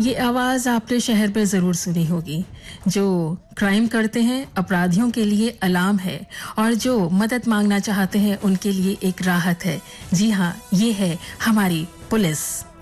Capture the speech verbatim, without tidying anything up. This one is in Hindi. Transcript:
ये आवाज़ आपने शहर में ज़रूर सुनी होगी। जो क्राइम करते हैं अपराधियों के लिए अलार्म है और जो मदद मांगना चाहते हैं उनके लिए एक राहत है। जी हाँ, ये है हमारी पुलिस।